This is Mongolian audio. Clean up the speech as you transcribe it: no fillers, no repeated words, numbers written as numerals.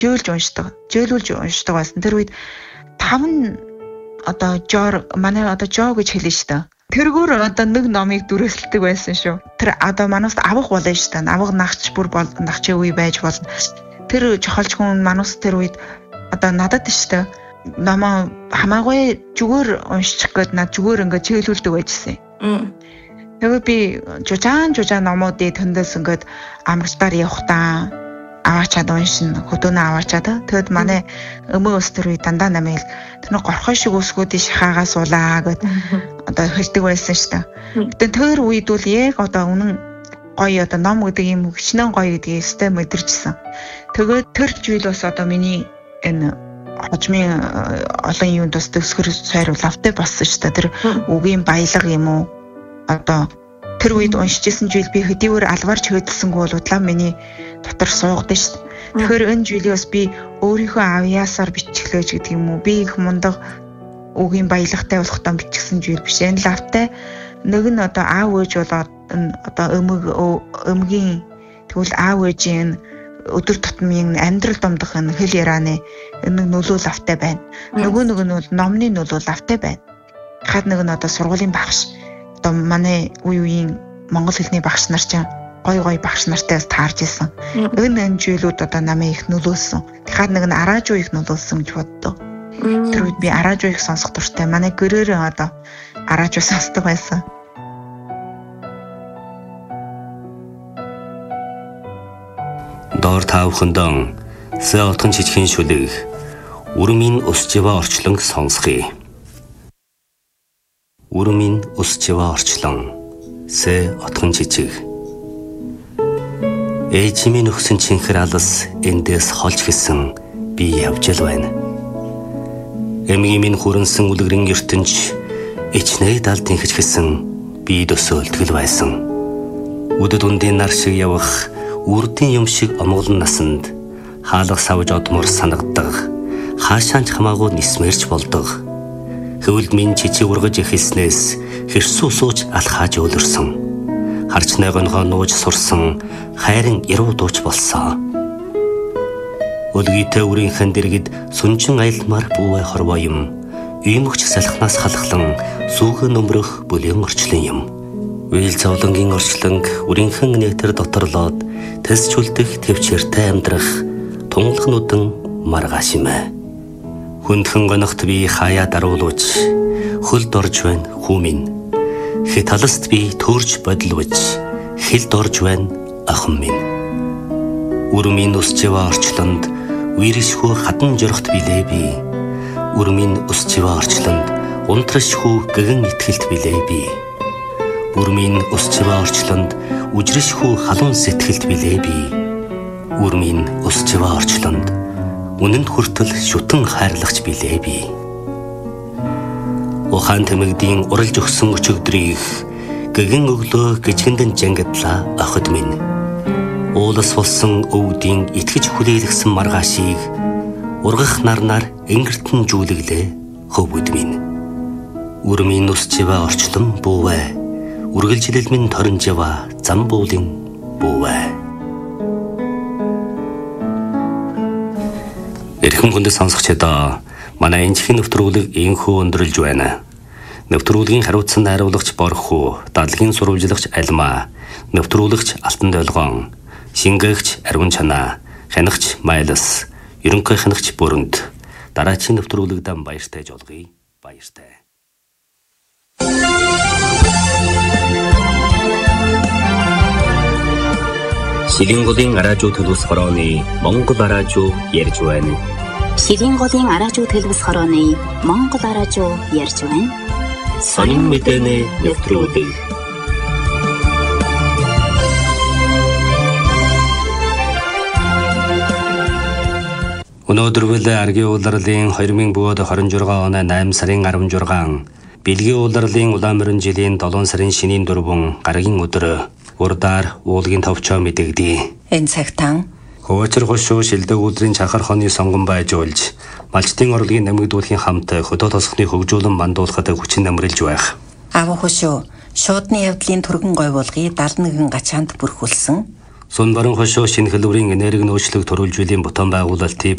жөөлүүлж уншдаг байсан. Тэр үед 5 одоо манай жоо гэж хэлнэ шүү дээ. Тэргээр одоо нэг номыг дүрслэдэг байсан шүү. Тэр одоо манайс авах болно шүү дээ. Авах нагч нагчийн үе байж болно. Тэр чохолч хүн манайс тэр үед одоо надад шүү дээ. Номоо хамаагүй зүгээр уншчих гээд над зүгээр ингээд чиглүүлдэг байжсэн. Тэгээ би жужаан номуудыг тэндээс ингээд амралтаар явахдаа аваачаад уншина, хөдөөнөө аваачаад. Тэгэд манай өмөө ус тэр үед дандаа намайг тэр горхой шиг өсгөөдийн шахаагаа суулаа гэд одоо хэлдэг байсан шүү дээ. Гэтэ тэр үед бол яг одоо үнэн гоё одоо ном гэдэг юм хичнээн гоё гэдгийг өстэй мэдэрчсэн. Тэгээд тэр зүйл бас одоо миний энэ хожмын олон юунд бас төсгөр сайрвал автай болсон шүү дээ. Тэр үгийн баялаг юм уу? Одоо тэр үед уншижсэн зүйл би хөдийгээр алварч хөдөлсөнгөө бол удлаа миний дотор суугдсан шүү дээ. Тэгэхээр энэ зүйлийг бас би өөрийнхөө авьяасаар бичлээж гэдэг юм уу? Би их мундаг үгийн баялагтай болохтой бичсэн зүйл биш. Энэ лавтай нэг нь одоо аав ээж болоод одоо өмгийн тэгвэл аав ээжийн өдөр тутмын амьдрал домдох энэ хэл ярианы энэ нөлөөлөл автай байна. Нөгөө нэг нь бол номны нөлөөлөл автай байна. Хаад нэг нь одоо сургуулийн багш одоо манай үеийн монгол хэлний багш нар чинь гой багш нартай таарж исэн. Энэ зүйлүүд одоо намайг их нөлөөлсөн. Хаад нэг нь араажуу их нөлөөлсөн гэж боддог. Тэр үед би араажуу их сонсох дуртай. Манай гэрээрээ одоо араажуу сонсдог байсан. Доор таавхандон сэ отхон жижигхэн шүлэг үрмийн өсчива орчлон сонсхий. Үрмийн өсчива орчлон сэ отхон жижиг. Ээжимийн өгсөн чинхэр алс эндээс холж гисэн би явж л байна. Эмгийн минь хүрэнсэн үлгэрэн ертөнч ичнээ далд инхэж гисэн би дөсөөлтгөл байсан. Үдэд үндийн нар шиг явах үрдийн юм шиг омголон насанд хаалга савж одмор санагдаг хаашаанч хамаагүй нисмэрч болдог. Хөвөлд минь чичиг ургаж эхэлснээс хэрсүү сууж алхааж өлөрсөн. Харч найгонгоо нууж сурсан хайрын яруу дууч болсон. Өлгийтэй үрийнхэн дэргэд сүнжин аялмар бүүвэ хорвоо юм. Иймөгч салхнаас халахлан сүүгэн өмрөх бүлээн орчлон юм. Үйл зовлонгийн орчлонг үрийнхэн нэтер доторлоод тэс чүлдэх төвчээртэй амьдрах тунгалгнуудын маргааш юм ээ. Хүндхэн гонохт би хаяа даруулж хөлд орж байна хүү минь. Хэ таласт би төрж бодловж хэлд орж байна охин минь. Үрмийн өсчива орчлонд үершхүү хадан жорохт билээ би. Үрмийн өсчива орчлонд унтрашхүү гэгэн итгэлт билээ би. Үрмийн өсчива орчлонд үжрэшхүү халуун сэтгэлд билээ би. Үрмийн өсчива орчлонд үнэнд хүртэл шүтэн хайрлагч билээ би. Ухаан тэмэгдийн уралж өгсөн өчигдрийг гэгэн өглөө гжгэндэн жангадлаа охид минь. Уулас болсон өвдийн итгэж хүлээлгсэн маргаашийг ургах нарнаар ингэртэн жүүлэглээ хөвгөд минь. Үрмийн өсчива орчлон бүүвэ үргэлжилэл минь торинжава зам буулын бүүвэ. Эрхэм хүндэт сонсогчдоо манай энэхийн нэвтрүүлэг инхүү өндөрлж байна. Нэвтрүүлгийн хариуцсан найруулагч Борхуу, дадлгийн сурвалжлагч Алмаа, нэвтрүүлэгч Алтан Долгоон, шингээгч Ариун Чанаа, хянагч Майлас, ерөнхий хянагч Бүрөнд дараачийн нэвтрүүлэгдээ баяртай жолгоё. Баяртай. Шилэн голын араажуу төлөвс хорооны Монгол араажуу ярьж байна. Шилэн голын араажуу төлөвс хорооны Монгол араажуу ярьж байна. Сонин мэдэнэ нэвтрүүлэг. Өнөөдөр аргийн улирлын 2026 оны 8 сарын 16 бэлгийн улирлын улаан жилийн 7 сарын шинийн 4 гарагийн өдөр урдаар уулгийн товчоо мэдэгдээ. Энэ цагтан Хөвөчр хошуу шилдэг өдрийн чанхар хооны сонгон байжуулж малчтын орлогын нэмэгдүүлэхийн хамт хөдөө тосхны хөгжүүлэн мандуулахад хүчин намрилж байх. Аав хошуу шуудны явдлын түргэн гой болгоё 71 гачаанд бүрхүүлсэн. Сун баран хошуу шинэ хэлбэрийн энерги нөөцлөг төрүүлжүүлийн бутан байгуулалтыг